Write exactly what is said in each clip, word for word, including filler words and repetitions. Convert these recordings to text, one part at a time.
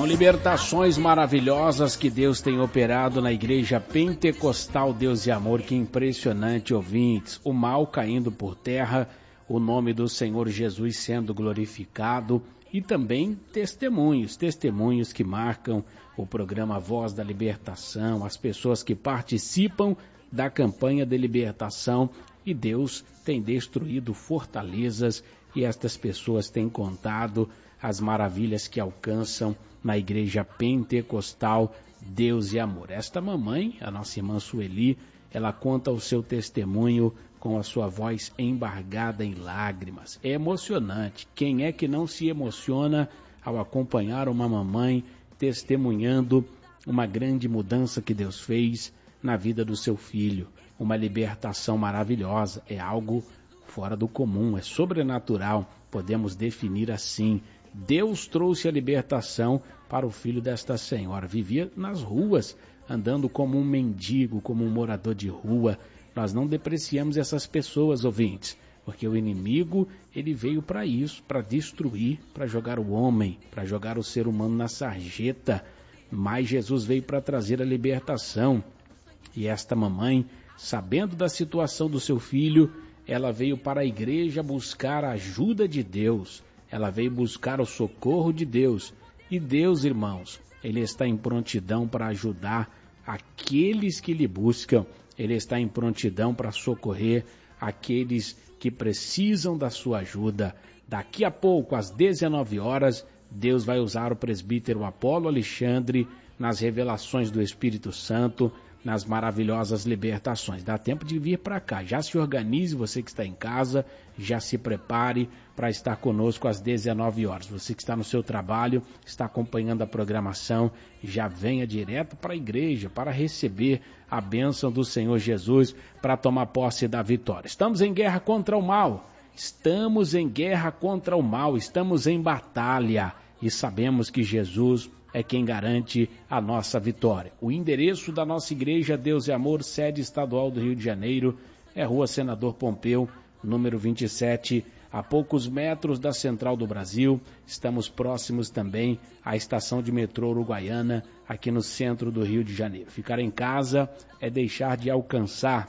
libertações maravilhosas que Deus tem operado na Igreja Pentecostal Deus e Amor. Que impressionante, ouvintes. O mal caindo por terra, o nome do Senhor Jesus sendo glorificado e também testemunhos, testemunhos que marcam o programa Voz da Libertação, as pessoas que participam da campanha de libertação, e Deus tem destruído fortalezas e estas pessoas têm contado as maravilhas que alcançam na Igreja Pentecostal Deus e Amor. Esta mamãe, a nossa irmã Sueli, ela conta o seu testemunho com a sua voz embargada em lágrimas. É emocionante. Quem é que não se emociona ao acompanhar uma mamãe testemunhando uma grande mudança que Deus fez na vida do seu filho? Uma libertação maravilhosa. É algo fora do comum, é sobrenatural. Podemos definir assim. Deus trouxe a libertação para o filho desta senhora. Vivia nas ruas, andando como um mendigo, como um morador de rua. Nós não depreciamos essas pessoas, ouvintes, porque o inimigo, ele veio para isso, para destruir, para jogar o homem, para jogar o ser humano na sarjeta. Mas Jesus veio para trazer a libertação. E esta mamãe, sabendo da situação do seu filho, ela veio para a igreja buscar a ajuda de Deus. Ela veio buscar o socorro de Deus. E Deus, irmãos, Ele está em prontidão para ajudar aqueles que lhe buscam. Ele está em prontidão para socorrer aqueles que precisam da sua ajuda. Daqui a pouco, às dezenove horas, Deus vai usar o presbítero Apolo Alexandre nas revelações do Espírito Santo, nas maravilhosas libertações. Dá tempo de vir para cá. Já se organize, você que está em casa, já se prepare para estar conosco às dezenove horas. Você que está no seu trabalho, está acompanhando a programação, já venha direto para a igreja para receber a bênção do Senhor Jesus, para tomar posse da vitória. Estamos em guerra contra o mal. Estamos em guerra contra o mal. Estamos em batalha e sabemos que Jesus é quem garante a nossa vitória. O endereço da nossa igreja Deus e Amor, sede estadual do Rio de Janeiro, é Rua Senador Pompeu, número vinte e sete, a poucos metros da Central do Brasil. Estamos próximos também à estação de metrô Uruguaiana, aqui no centro do Rio de Janeiro. Ficar em casa é deixar de alcançar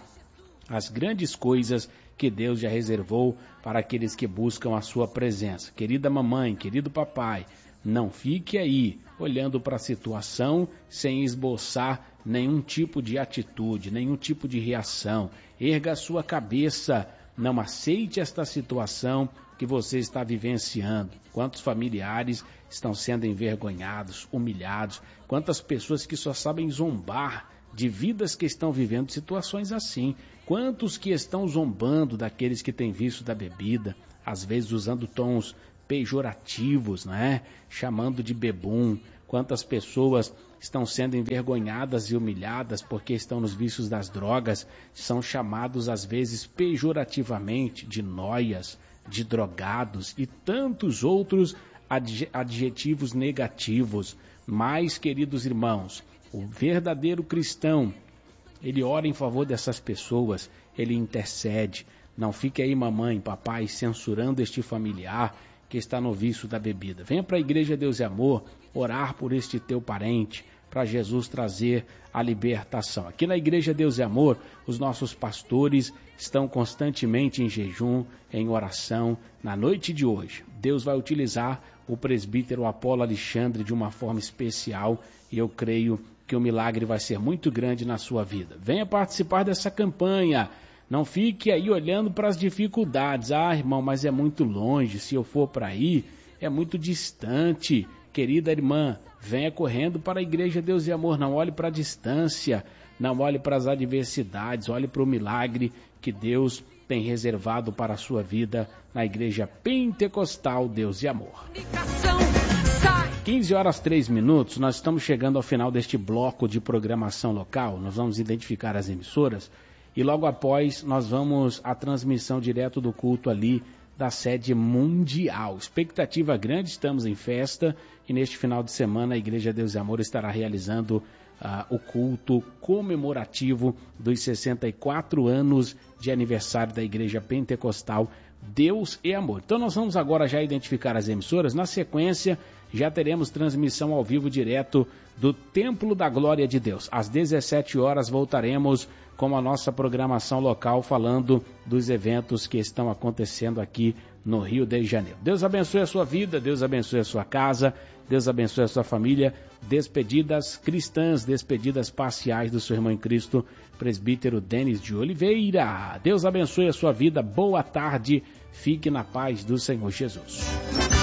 as grandes coisas que Deus já reservou para aqueles que buscam a sua presença. Querida mamãe, querido papai, não fique aí olhando para a situação sem esboçar nenhum tipo de atitude, nenhum tipo de reação. Erga a sua cabeça, não aceite esta situação que você está vivenciando. Quantos familiares estão sendo envergonhados, humilhados, quantas pessoas que só sabem zombar de vidas que estão vivendo situações assim. Quantos que estão zombando daqueles que têm vício da bebida, às vezes usando tons pejorativos, né? Chamando de bebum. Quantas pessoas estão sendo envergonhadas e humilhadas porque estão nos vícios das drogas, são chamados às vezes pejorativamente de nóias, de drogados e tantos outros adjetivos negativos. Mas, queridos irmãos, o verdadeiro cristão, ele ora em favor dessas pessoas, ele intercede. Não fique aí, mamãe, papai, censurando este familiar que está no vício da bebida. Venha para a Igreja Deus e Amor orar por este teu parente, para Jesus trazer a libertação. Aqui na Igreja Deus e Amor, os nossos pastores estão constantemente em jejum, em oração. Na noite de hoje, Deus vai utilizar o presbítero Apolo Alexandre de uma forma especial e eu creio que o milagre vai ser muito grande na sua vida. Venha participar dessa campanha. Não fique aí olhando para as dificuldades. Ah, irmão, mas é muito longe. Se eu for para aí, é muito distante. Querida irmã, venha correndo para a Igreja Deus e Amor. Não olhe para a distância. Não olhe para as adversidades. Olhe para o milagre que Deus tem reservado para a sua vida na Igreja Pentecostal Deus e Amor. quinze horas três minutos. Nós estamos chegando ao final deste bloco de programação local. Nós vamos identificar as emissoras. E logo após nós vamos à transmissão direto do culto ali da sede mundial. Expectativa grande, estamos em festa e neste final de semana a Igreja Deus e Amor estará realizando uh, o culto comemorativo dos sessenta e quatro anos de aniversário da Igreja Pentecostal Deus e Amor. Então nós vamos agora já identificar as emissoras. Na sequência já teremos transmissão ao vivo direto do Templo da Glória de Deus. Às dezessete horas voltaremos com a nossa programação local falando dos eventos que estão acontecendo aqui no Rio de Janeiro. Deus abençoe a sua vida, Deus abençoe a sua casa, Deus abençoe a sua família. Despedidas cristãs, despedidas parciais do seu irmão em Cristo, presbítero Denis de Oliveira. Deus abençoe a sua vida, boa tarde, fique na paz do Senhor Jesus.